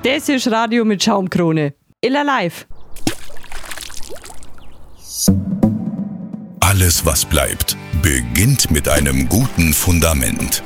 Das ist Radio mit Schaumkrone. Illa live. Alles, was bleibt, beginnt mit einem guten Fundament.